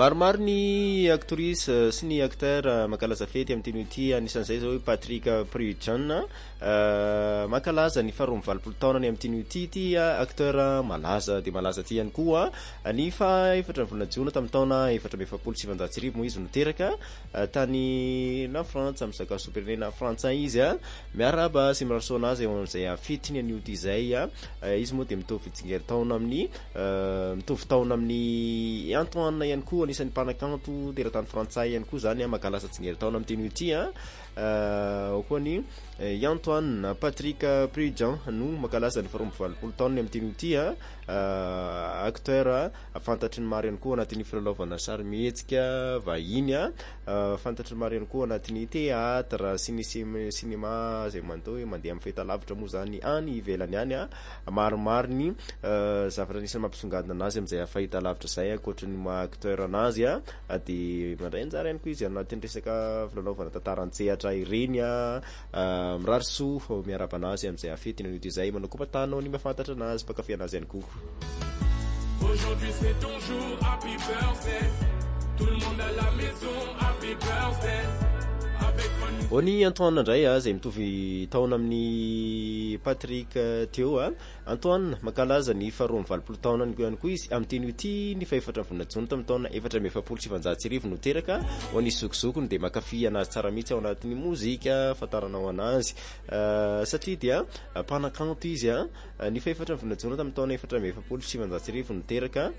maromaro ny actrice sy ny acteur mankalaza fety amin'ny teny ity anisan'izay zao hoe Patrick Prud'Homme mankalaza ny faharoa amby valopolo taonany amin'ny teny ity ty acteur malaza de malaza ty ihany koa ny efatra volana jiona tamin'ny taona 2017 moa izy noteraka tany na Frantsa amin'ny sakafo-pirenena frantsay izy miaraba sy mirarso anazy eo amin'izay fetiny an'io ty zay izy moa de mitovy fitsingerin-taona amin'ny mitovy taona amin'ny Antoine ihany koa anisan'ny mpanakanto teratany frantsay ihany koa zany mankalaza tsingerin-taona amin'ny teny ity ao koa ny Antoine Patrick Prud'Homme no mankalaza ny faharoa amby valopolo taonany amin'ny teny ity acteur fantatry ny maro ihany koa anatin'ny filalaovana sarimihetsika vahiny fantatry ny maro ihany koa anatin'ny teatra sy ny cinéma zay mandao hoe mandeha amin'ny fahitalavitra moa zany any ivelany any maromaro ny zavatra anisany mampisongadina anazy amin'izay fahitalavitra zay ankoatra ny acteur anazy de mandray anjara ihany koa izy anatin'ny resaka filalaovana tantaran-tsehatra ireny mirariso miaraba anazy amin'izay fetiny an'io ty zay manao kompatanao ny mahafantatra anazy mpakafy anazy ihany koa. Aujourd'hui c'est ton jour, happy birthday. Tout le monde à la maison, happy birthday. Oni Antoine ndray zay mitovy taona amin'ny Patrick teo Antoine mankalaza ny faharoa amby valopolo taonany ihany koa izy amin'ny teny ity ny faefatra volana jona tamin'ny taona 2017 noteraka ho any zokizokony de makafy anazy tsara mihitsy ao anatin'ny mozika fantaranao anazy satria dia mpanakanto izy ny faefatra volana jona tamin'ny taona 2017 noteraka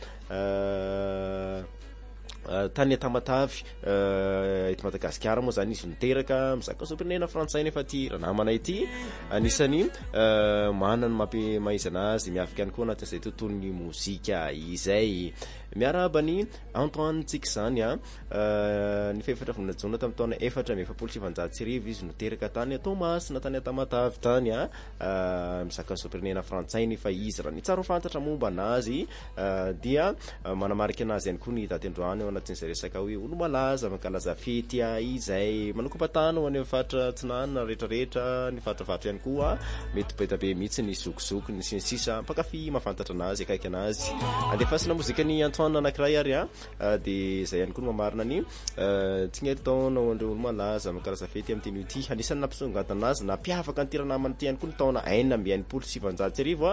tany Tamatavy eto Madagasikara moa zany izy niteraka mizaka sopirnena frantsay nefa ty ranamana ity anisany manany maizana azy miafaka ihany koa anatin'izay tontolon'ny mozika izay miarabany Antoine tsika zany ny faefatra volana jona tamin'ny taona 2017 izy noteraka tany Thomas na tany Tamatavy tany mizaka sopirnena frantsay nefa izy raha ny tsara fantatra momba anazy dia manamarika anazy ihany koa ny daty androany anatin'izay resaka hoe olo malaza mankalaza fety izay manokopatana ho any amin'ny fatra tsinana rehetrarehetra ny fatrafatra ihany koa mety beta be mihitsy ny zokizokiny sy ny sisa mpakafy mahafantatra anazy akaiky anazy andefasina mozika ny Antoine anankiray ary de zay ihany koa no mamarina ny tsignerin-taona ho andreo olo malaza mankalaza fety amin'ny teny ity anisan'ny nampisongadina anazy nampiavaka ny tiranamany ty ihany koa ny taona 1970